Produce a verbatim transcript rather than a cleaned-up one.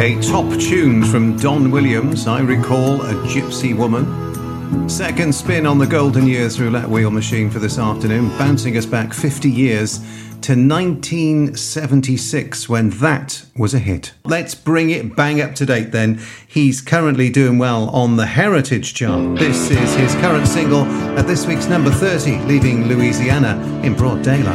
A top tune from Don Williams, I Recall a Gypsy Woman. Second spin on the Golden Years roulette wheel machine for this afternoon, bouncing us back fifty years to nineteen seventy-six, when that was a hit. Let's bring it bang up to date then. He's currently doing well on the Heritage chart. This is his current single at this week's number thirty, leaving Louisiana in broad daylight.